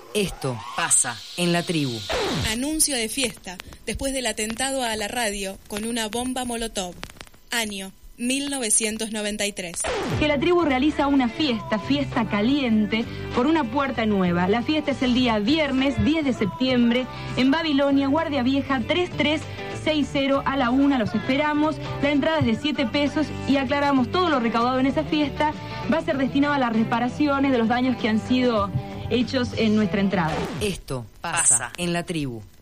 Esto pasa en la tribu. Anuncio de fiesta, después del atentado a la radio con una bomba molotov. Año 1993. Que la tribu realiza una fiesta caliente, por una puerta nueva. La fiesta es el día viernes 10 de septiembre en Babilonia, Guardia Vieja 3360 a la 1. Los esperamos. La entrada es de 7 pesos y aclaramos, todo lo recaudado en esa fiesta va a ser destinado a las reparaciones de los daños que han sido hechos en nuestra entrada. Esto pasa en la tribu.